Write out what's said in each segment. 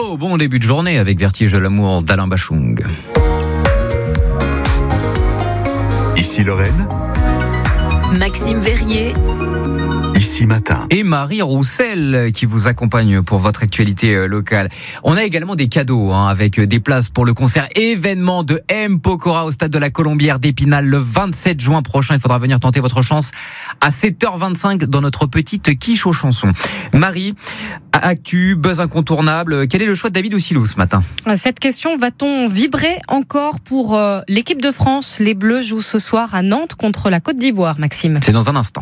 Hello, bon début de journée avec Vertige de l'amour d'Alain Bachung. Ici Lorraine, Maxime Verrier, Ici Matin. Et Marie Roussel qui vous accompagne pour votre actualité locale. On a également des cadeaux avec des places pour le concert événement de M. Pokora au stade de la Colombière d'Épinal le 27 juin prochain. Il faudra venir tenter votre chance à 7h25 dans notre petite quiche aux chansons. Marie, actu, buzz incontournable, quel est le choix de David Ossilou ce matin ? Cette question, va-t-on vibrer encore pour l'équipe de France ? Les Bleus jouent ce soir à Nantes contre la Côte d'Ivoire, Maxime. C'est dans un instant.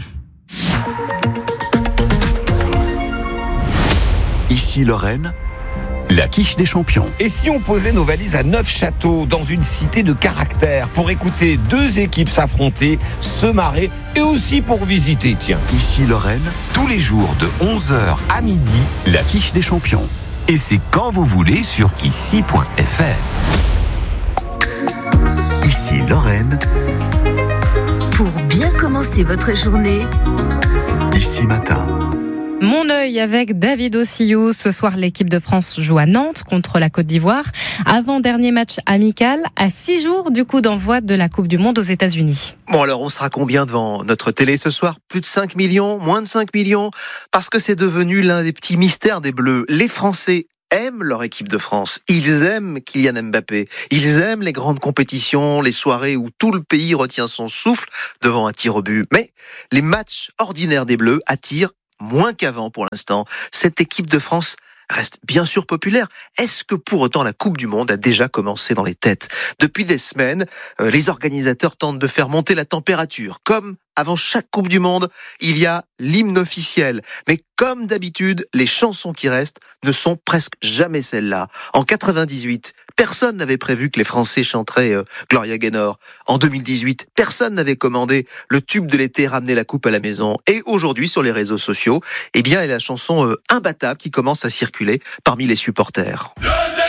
Ici Lorraine, la quiche des champions. Et si on posait nos valises à Neufchâteau, dans une cité de caractère, pour écouter deux équipes s'affronter, se marrer et aussi pour visiter, tiens. Ici Lorraine, tous les jours de 11h à midi, la quiche des champions. Et c'est quand vous voulez sur ici.fr. Ici Lorraine, pour bien commencer votre journée. Ici Matin. Mon œil avec David Ossilou. Ce soir, l'équipe de France joue à Nantes contre la Côte d'Ivoire. Avant-dernier match amical à 6 jours du coup d'envoi de la Coupe du Monde aux États-Unis. Bon alors, on sera combien devant notre télé ce soir ? Plus de 5 millions ? Moins de 5 millions ? Parce que c'est devenu l'un des petits mystères des Bleus. Les Français aiment leur équipe de France. Ils aiment Kylian Mbappé. Ils aiment les grandes compétitions, les soirées où tout le pays retient son souffle devant un tir au but. Mais les matchs ordinaires des Bleus attirent moins qu'avant pour l'instant. Cette équipe de France reste bien sûr populaire. Est-ce que pour autant la Coupe du Monde a déjà commencé dans les têtes ? Depuis des semaines, les organisateurs tentent de faire monter la température. Comme avant chaque Coupe du Monde, il y a l'hymne officiel. Mais comme d'habitude, les chansons qui restent ne sont presque jamais celles-là. En 98, personne n'avait prévu que les Français chanteraient Gloria Gaynor. En 2018, personne n'avait commandé le tube de l'été ramener la coupe à la maison. Et aujourd'hui, sur les réseaux sociaux, eh bien, il y a la chanson Imbattable qui commence à circuler parmi les supporters.